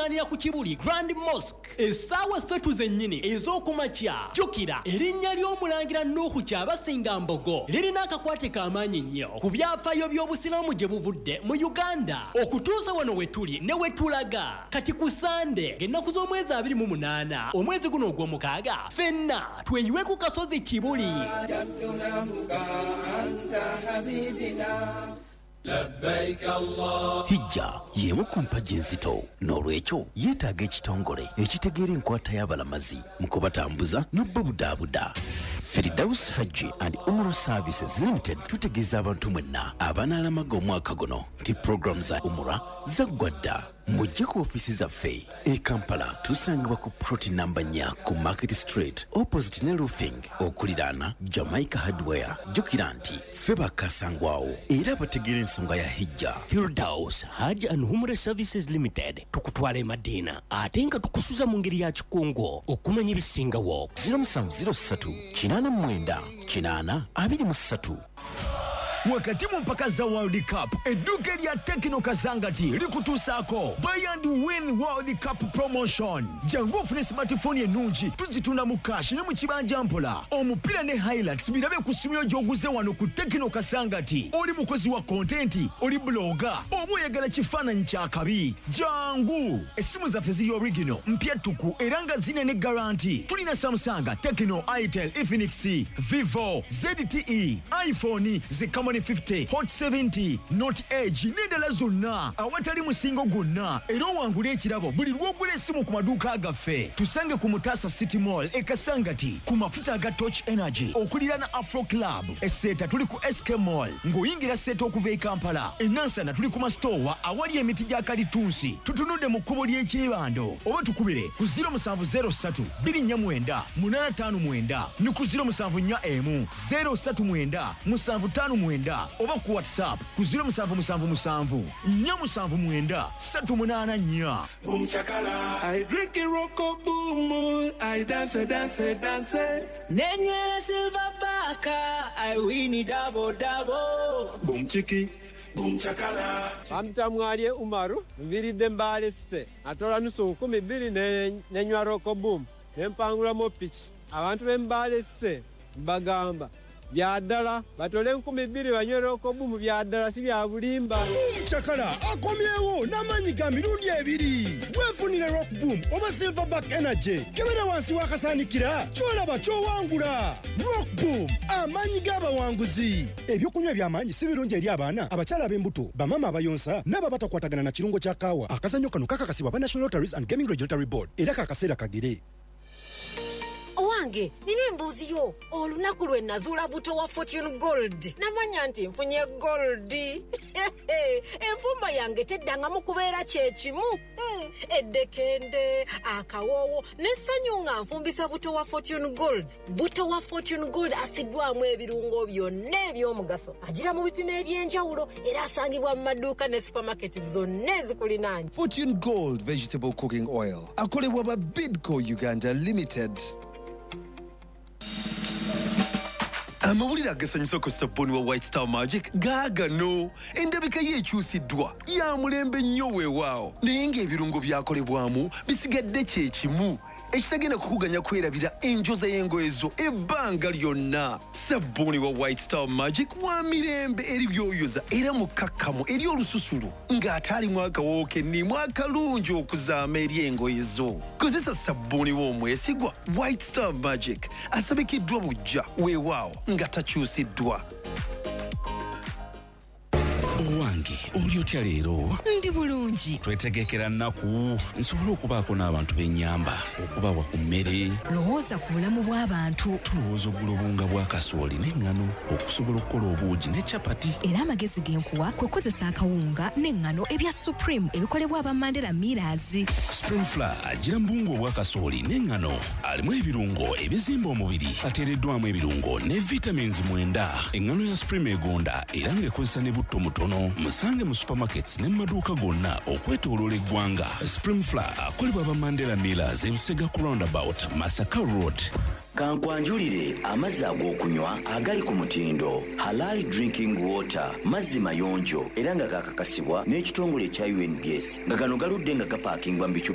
okuŋŋaanira ku Kibuli Grand Mosque essaawa 3 zennyini ez'okumakya. Jjukira erinnya ly'omulangira Nuuhu Kyabasinga Mbogo lirina akakwate k'amaanyi nnyo ku byafaayo by'obusiraamu gye buvudde mu Uganda okutuusa wano we tuli ne we tulaga. Kati ku Sande ng'ennaku z'omwezi 28 omwezi guno ogw'omukaaga ffenna tweyiwe ku kasozi Kibuli. Hijja y'emu ku mpagi enzito n'olwekyo yeetaaga ekitongole ekitegeera enkwata y'abalamazi mu kubatambuza n'obbabudaabuda. Firdaus Hajji and Umrah Services Limited tutegeeza abantu mwenna abanaalamaga omwaka guno nti program za Umrah zaggwa dda. Mujje ku ofisi zaffe e Kampala tusangibwa ku ploti namba 4 ku Market Street opposite ne roofing okuliraana Jamaica Hardware. Jjukira nti ffe bakasangwawo era bategeera ensonga ya hijja. Firdaus Hajji and Umrah Services Limited tukutwala Madiina ate nga tukusuza mu ngeri ya kikungo okumanya ebisingawo. 0703 89 823. Wakati mu mpaka za World Cup edduuka lya Tekno Kasangati likutuusaako Buy and Win World Cup Promotion. Jangu ofune smartphone ennungi tuzitunda mu cash ne mu kibanja mpola. Omupiira ne highlights birabe ku ssimu gy'oguze wano ku Tekno Kasangati. Oli mukozi wa content, oli blogger, oba oyagala kifaananyi kya kabi. Jangu essimu zaffe ziri original mpya ttuku era nga zine ne guarantee. Tulina Samsung, Tekno, Itel, Infinix, Vivo, ZTE, iPhone, Zikamani 50, Hot 70, Note Edge n'endala zonna awatali musingo gwonna era owangula ekirabo buli lw'ogula essimu ku maduuka gaffe. Tusange ku Mutasa City Mall e Kasangati ku mafuta aga Torch Energy okulira na Afro Club. Esseeta tuli ku SK Mall ng'oyingira Seeta okuva e Kampala. Enansana tuli ku masitowa awali emiti gya kalitunsi. Tutunudde mu kkubo ly'ekyebando oba tukubire ku 0703 249 859 ne ku 0741 039 759 oba ku WhatsApp ku 0777 479 384. I drink a rocko boom, I dance. Nenywera silver baka, I win it double. Boom chiki, boom chakala. Amtamwalie Umaru, viridde Mbale City. Atola nusu 12 nenywa rocko boom. Nempangula mo pitch. Abantu b'Embale City bagamba byadala batole 12 banywera okobumu byadala si bya bulimba. Chakala akomyewo n'amanyi ga mirundi ebiri. Wefunire rock boom oba silverback energy kebera wansi wakasaanikira kyolaba kyowangula. Rock boom amanyi g'abawanguzi. Ebyokunywa by'amanyi si birungi eri abaana abakyala ab'embuto bamama abayonsa n'aba batakwatagana na kirungo kya kaawa. Akazannyo kano kakakasibwa ba National Lotteries and Gaming Regulatory Board era kakaseera kagere. Owange, nina embuuzi yo. Olunaku lwe nazuula buto wa Fortune Gold. Namanya nti nfunye gold. Enfumba yange teddangamu kubeera kyekimu. Eddekende, akawoowo, n'essanyu nga nfumbisa buto wa Fortune Gold. Buto wa Fortune Gold asiddwamu ebirungo byonna eby'omugaso. Agira mu bipimo eby'enjawulo era asangibwa mu maduuka ne supermarket zonna ezikulinaanye. Fortune Gold Vegetable Cooking Oil. Akolebwa ba Bidco Uganda Limited. Amawulire agasanyusa ku sabuni wa White Star Magic gaagano endabika yeekyusiddwa ya mulembe nnyo weewaawo naye ng'ebirungo byakolebwamu bisigadde kyekimu ekitagenda kukuganya kwerabira enjoza y'engoye zo ebbanga lyonna. Sabuni wa White Star Magic wa mirembe eri byoyoza era mukakkamu eri olususulu ng'ate alimu akawoowo kennimu akalungi okuzaama eri engoye zo. Kozesa sabuni w'omwesigwa White Star Magic asabikiddwa bujja weewaawo nga takyusiddwa. Owange oli otya leero? Ndi bulungi. Twetegekera nnaku nsobola okubaako n'abantu b'ennyamba okubawa ku mmere. Lowooza ku bulamu bw'abantu. Tulowooza oggula obunga bwa kasooli n'eŋŋano okusobola okukola obuugi ne capati. Era amagezi genkuwa kwe kukozesa akawunga n'eŋŋano ebya Supreme ebikolebwa aba Mandela Millers. Spring Flour agira mu buwunga obwa kasooli n'eŋŋano alimu ebirungo ebizimba omubiri ateereddwamu ebirungo ne vitamins 9. Eŋŋano ya Supreme egonda era ng'ekozesa ne butto mutono. Musange mu supermarkets ne maduuka gonna okwetooloola eggwanga. Spring Flour akolebwa aba Mandela Millers ebusega ku roundabout Masaka Road. Kankwanjulire amazzi ag'okunywa agali ku mutindo Halal Drinking Water, mazzi mayonjo era nga kakakasibwa n'ekitongole ekya UNBS nga gano galudde nga gapaakingwa mu bicupa